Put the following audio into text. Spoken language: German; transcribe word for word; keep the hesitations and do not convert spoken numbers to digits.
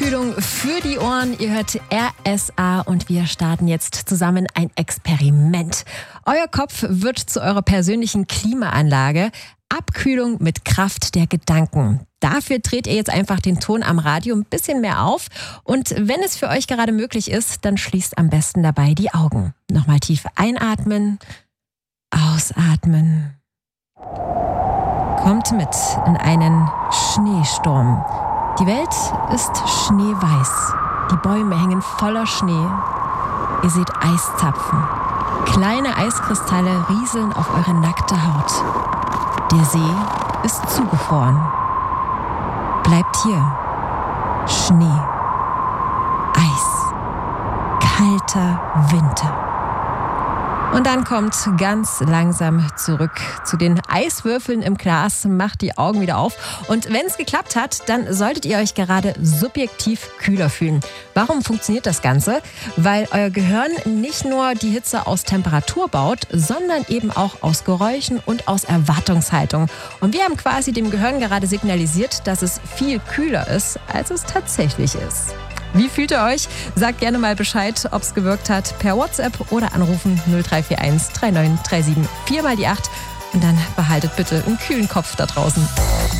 Abkühlung für die Ohren. Ihr hört R S A und wir starten jetzt zusammen ein Experiment. Euer Kopf wird zu eurer persönlichen Klimaanlage. Abkühlung mit Kraft der Gedanken. Dafür dreht ihr jetzt einfach den Ton am Radio ein bisschen mehr auf. Und wenn es für euch gerade möglich ist, dann schließt am besten dabei die Augen. Nochmal tief einatmen, ausatmen. Kommt mit in einen Schneesturm. Die Welt ist schneeweiß. Die Bäume hängen voller Schnee. Ihr seht Eiszapfen. Kleine Eiskristalle rieseln auf eure nackte Haut. Der See ist zugefroren. Bleibt hier. Schnee. Eis. Kalter Winter. Und dann kommt ganz langsam zurück zu den Eiswürfeln im Glas, macht die Augen wieder auf. Und wenn es geklappt hat, dann solltet ihr euch gerade subjektiv kühler fühlen. Warum funktioniert das Ganze? Weil euer Gehirn nicht nur die Hitze aus Temperatur baut, sondern eben auch aus Geräuschen und aus Erwartungshaltung. Und wir haben quasi dem Gehirn gerade signalisiert, dass es viel kühler ist, als es tatsächlich ist. Wie fühlt ihr euch? Sagt gerne mal Bescheid, ob es gewirkt hat, per WhatsApp oder anrufen null drei vier eins drei neun drei sieben vier mal die acht. Und dann behaltet bitte einen kühlen Kopf da draußen.